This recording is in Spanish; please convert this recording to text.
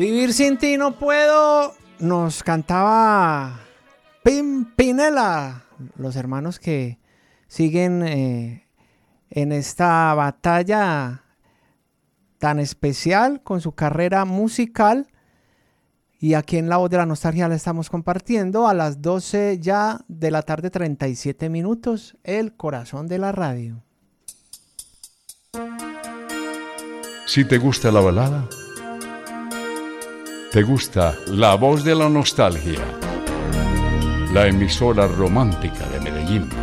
Vivir sin ti no puedo, nos cantaba Pimpinela, los hermanos que siguen en esta batalla tan especial con su carrera musical. Y aquí en La Voz de la Nostalgia la estamos compartiendo a las 12 ya de la tarde, 37 minutos, el corazón de la radio. Si te gusta la balada, te gusta La Voz de la Nostalgia, la emisora romántica de Medellín.